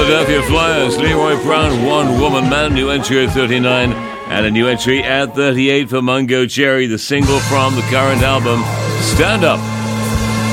Philadelphia Flyers, Leroy Brown, One Woman Man, new entry at 39, and a new entry at 38 for Mungo Jerry, the single from the current album, Stand Up.